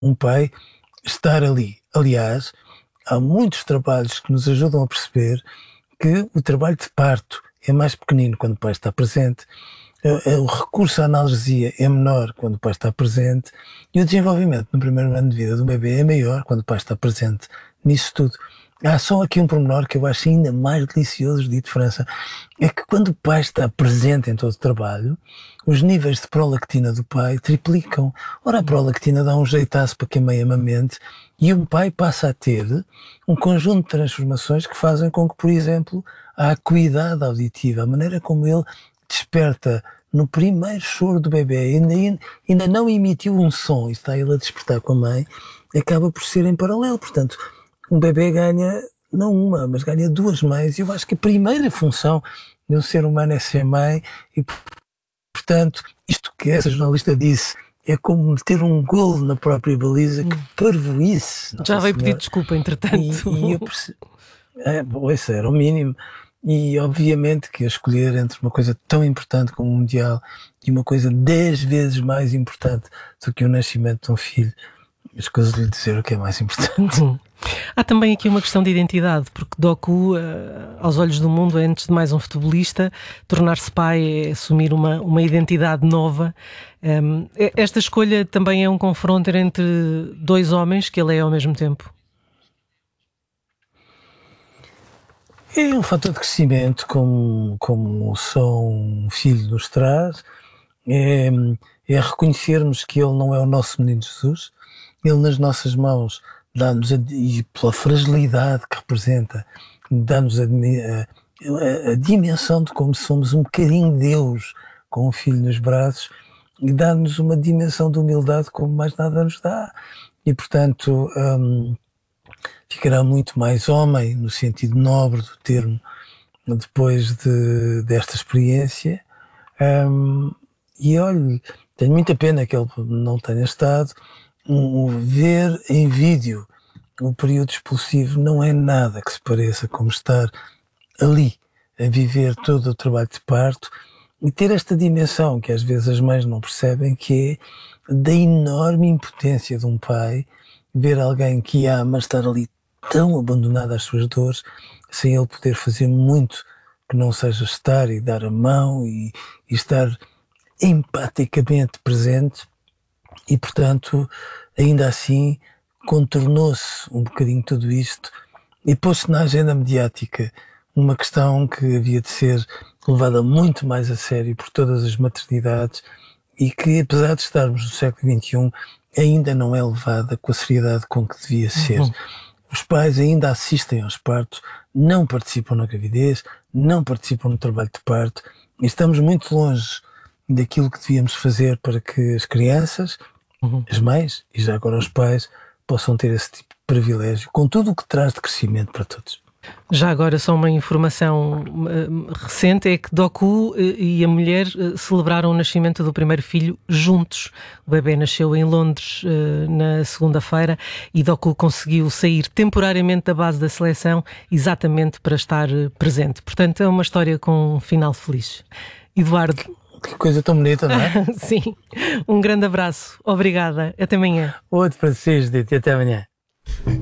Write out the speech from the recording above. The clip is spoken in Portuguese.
um pai estar ali. Aliás, há muitos trabalhos que nos ajudam a perceber que o trabalho de parto é mais pequenino quando o pai está presente, o recurso à analgesia é menor quando o pai está presente e o desenvolvimento no primeiro ano de vida do bebê é maior quando o pai está presente nisso tudo. Há só aqui um pormenor que eu acho ainda mais delicioso de diferença, é que quando o pai está presente em todo o trabalho, os níveis de prolactina do pai triplicam. Ora, a prolactina dá um jeitaço para quem meio amamente e o pai passa a ter um conjunto de transformações que fazem com que, por exemplo, a acuidade auditiva, a maneira como ele desperta no primeiro choro do bebê, ainda não emitiu um som e está ele a despertar com a mãe, acaba por ser em paralelo. Portanto, um bebê ganha, não uma, mas ganha duas mães. E eu acho que a primeira função de um ser humano é ser mãe e, portanto, isto que essa jornalista disse é como meter um golo na própria baliza, que parvoíce. Já veio pedir desculpa, entretanto. E eu percebi, isso era o mínimo. E obviamente que a escolher entre uma coisa tão importante como o Mundial e uma coisa 10 vezes mais importante do que o nascimento de um filho, escuso de lhe dizer o que é mais importante. Há também aqui uma questão de identidade, porque Doku, aos olhos do mundo, é antes de mais um futebolista. Tornar-se pai é assumir uma identidade nova. Esta escolha também é um confronto entre dois homens que ele é ao mesmo tempo. É um fator de crescimento, como só um filho nos traz. É reconhecermos que ele não é o nosso menino Jesus. Ele nas nossas mãos dá-nos, e pela fragilidade que representa, dá-nos a dimensão de como somos um bocadinho Deus com um filho nos braços, e dá-nos uma dimensão de humildade como mais nada nos dá. E, portanto, ficará muito mais homem, no sentido nobre do termo, depois desta experiência. E olha, tenho muita pena que ele não tenha estado. Ver em vídeo o período expulsivo não é nada que se pareça como estar ali a viver todo o trabalho de parto e ter esta dimensão que às vezes as mães não percebem, que é da enorme impotência de um pai ver alguém que ama estar ali tão abandonado às suas dores, sem ele poder fazer muito que não seja estar e dar a mão e estar empaticamente presente. E, portanto, ainda assim, contornou-se um bocadinho tudo isto e pôs-se na agenda mediática uma questão que havia de ser levada muito mais a sério por todas as maternidades e que, apesar de estarmos no século XXI, ainda não é levada com a seriedade com que devia ser. Os pais ainda assistem aos partos, não participam na gravidez, não participam no trabalho de parto e estamos muito longe daquilo que devíamos fazer para que as crianças, as mães e já agora os pais possam ter esse tipo de privilégio, com tudo o que traz de crescimento para todos. Já agora, só uma informação recente, é que Doku e a mulher celebraram o nascimento do primeiro filho juntos. O bebê nasceu em Londres na segunda-feira e Doku conseguiu sair temporariamente da base da seleção exatamente para estar presente. Portanto, é uma história com um final feliz. Eduardo. Que coisa tão bonita, não é? Sim. Um grande abraço. Obrigada. Até amanhã. Outro para vocês, Dito, e até amanhã.